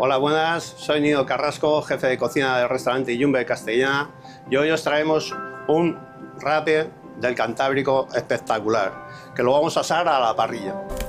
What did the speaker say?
Hola, buenas, soy Nido Carrasco, jefe de cocina del restaurante Yumbe Castellana, y hoy os traemos un rape del Cantábrico espectacular, que lo vamos a asar a la parrilla.